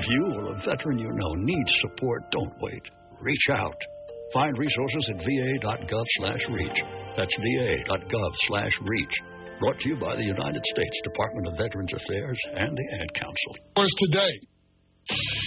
you or a veteran you know needs support, don't wait. Reach out. Find resources at va.gov/reach. That's va.gov/reach. Brought to you by the United States Department of Veterans Affairs and the Ad Council. Today.